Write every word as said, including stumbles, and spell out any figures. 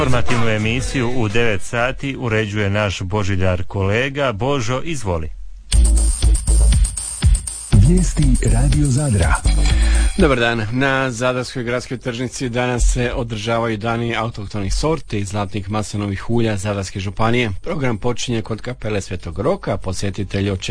Informativnu emisiju u devet sati uređuje naš Božidar kolega. Božo, izvoli. Vijesti Radio Zadra. Dobar dan. Na Zadarskoj gradskoj tržnici danas se održavaju dani autohtonih sorti i zlatnih maslinovih ulja Zadarske županije. Program počinje kod kapele Svetog Roka. Posjetitelji očekuju